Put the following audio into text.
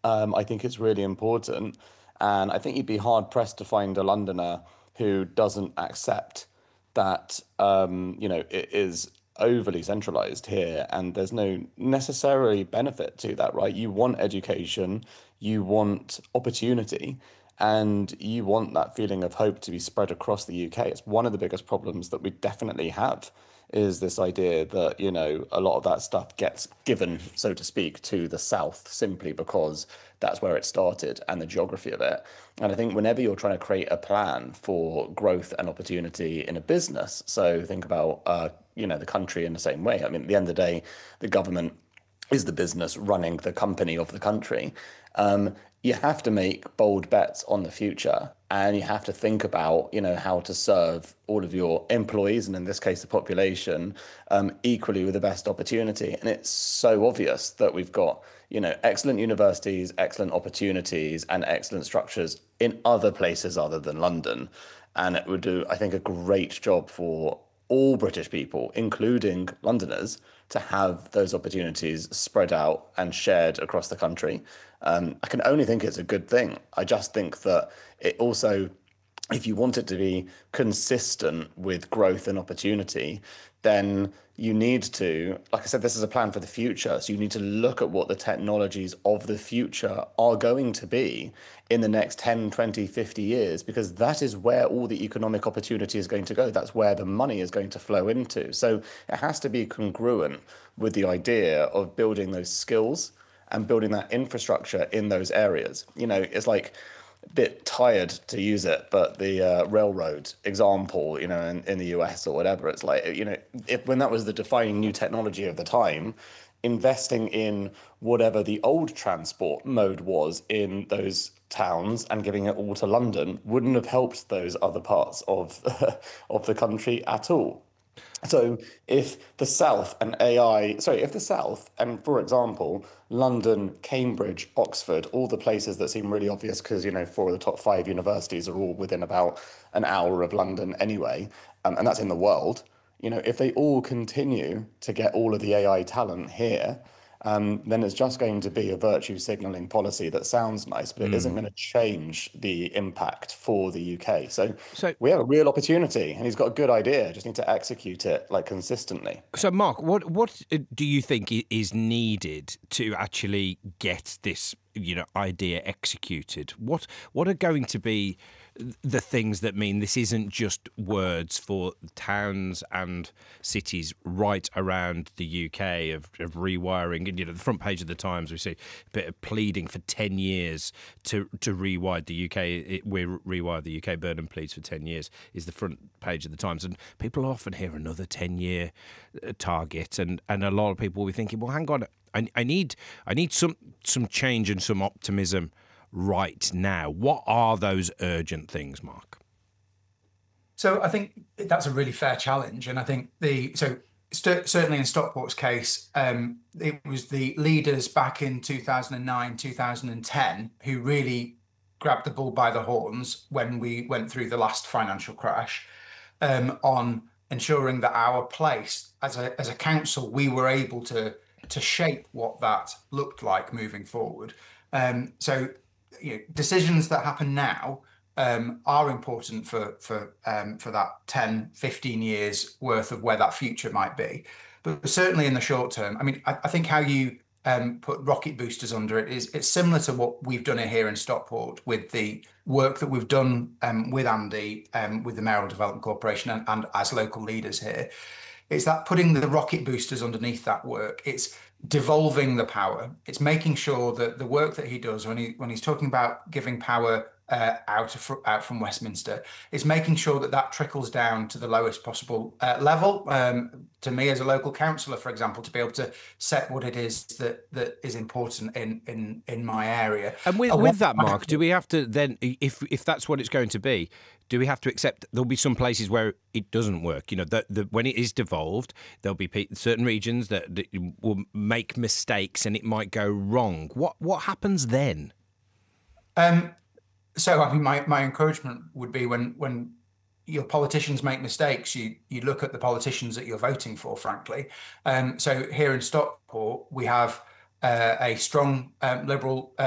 I think it's really important. And I think you'd be hard pressed to find a Londoner who doesn't accept that, it is overly centralized here and there's no necessarily benefit to that, right? You want education, you want opportunity, and you want that feeling of hope to be spread across the UK. It's one of the biggest problems that we definitely have is this idea that, a lot of that stuff gets given, so to speak, to the South simply because that's where it started and the geography of it. And I think whenever you're trying to create a plan for growth and opportunity in a business, so think about, the country in the same way. I mean, at the end of the day, the government is the business running the company of the country. You have to make bold bets on the future and you have to think about, how to serve all of your employees and in this case, the population, equally with the best opportunity. And it's so obvious that we've got, excellent universities, excellent opportunities and excellent structures in other places other than London. And it would do, I think, a great job for all British people, including Londoners, to have those opportunities spread out and shared across the country. I can only think it's a good thing. I just think that it also, if you want it to be consistent with growth and opportunity, then you need to, like I said, this is a plan for the future. So you need to look at what the technologies of the future are going to be in the next 10, 20, 50 years, because that is where all the economic opportunity is going to go. That's where the money is going to flow into. So it has to be congruent with the idea of building those skills and building that infrastructure in those areas. It's like a bit tired to use it, but the railroad example, in the US or whatever, it's like, if when that was the defining new technology of the time, investing in whatever the old transport mode was in those towns and giving it all to London wouldn't have helped those other parts of of the country at all. So if the South and, for example, London, Cambridge, Oxford, all the places that seem really obvious because, four of the top five universities are all within about an hour of London anyway, and that's in the world, if they all continue to get all of the AI talent here, then it's just going to be a virtue signaling policy that sounds nice, but it isn't going to change the impact for the UK. So So, we have a real opportunity, and he's got a good idea. Just need to execute it like consistently. so, Mark, what do you think is needed to actually get this idea executed? What are going to be the things that mean this isn't just words for towns and cities right around the UK of rewiring? And the front page of the Times, we see a bit of pleading for 10 years to rewire the UK. We rewire the UK. Burnham pleads for 10 years is the front page of the Times, and people often hear another 10-year target, and a lot of people will be thinking, well, hang on, I need some change and some optimism right now. What are those urgent things, Mark? So I think that's a really fair challenge, and I think certainly in Stockport's case, it was the leaders back in 2009, 2010 who really grabbed the bull by the horns when we went through the last financial crash, on ensuring that our place as a council, we were able to shape what that looked like moving forward. So decisions that happen now are important for that 10, 15 years worth of where that future might be. But certainly in the short term, I mean, I think how you put rocket boosters under it it's similar to what we've done here in Stockport with the work that we've done with Andy, with the Mayoral Development Corporation and as local leaders here. It's that putting the rocket boosters underneath that work. It's devolving the power. It's making sure that the work that he does when he's talking about giving power out from Westminster, is making sure that that trickles down to the lowest possible level. To me, as a local councillor, for example, to be able to set what it is that is important in my area. And with that, Mark, do we have to then, if that's what it's going to be, do we have to accept there'll be some places where it doesn't work? When it is devolved, there'll be certain regions that will make mistakes and it might go wrong. What happens then? So, I mean, my encouragement would be when your politicians make mistakes, you look at the politicians that you're voting for, frankly. So here in Stockport, we have a strong Liberal